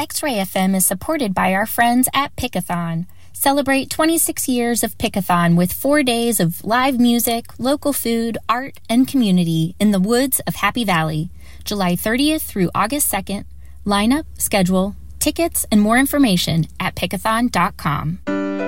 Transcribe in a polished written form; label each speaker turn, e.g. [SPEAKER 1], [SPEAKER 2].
[SPEAKER 1] X-Ray FM is supported by our friends at Pickathon. Celebrate 26 years of Pickathon with 4 days of live music, local food, art, and community in the woods of Happy Valley, July 30th through August 2nd. Lineup, schedule, tickets, and more information at pickathon.com.